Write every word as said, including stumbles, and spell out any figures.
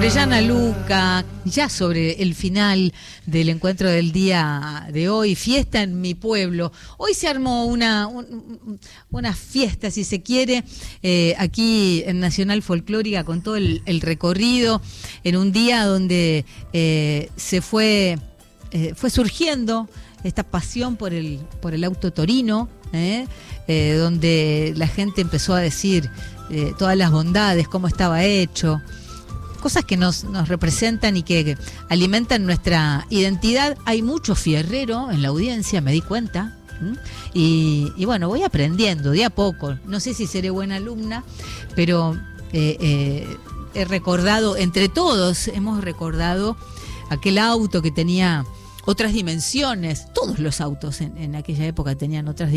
Orellana Luca, ya sobre el final del encuentro del día de hoy, fiesta en mi pueblo. Hoy se armó una, un, una fiesta, si se quiere, eh, aquí en Nacional Folclórica, con todo el, el recorrido, en un día donde eh, se fue, eh, fue surgiendo esta pasión por el, por el auto torino, eh, eh, donde la gente empezó a decir eh, todas las bondades, cómo estaba hecho, cosas que nos, nos representan y que, que alimentan nuestra identidad. Hay mucho fierrero en la audiencia, me di cuenta. Y, y bueno, voy aprendiendo de a poco. No sé si seré buena alumna, pero eh, eh, he recordado, entre todos, hemos recordado aquel auto que tenía otras dimensiones. Todos los autos en, en aquella época tenían otras dimensiones.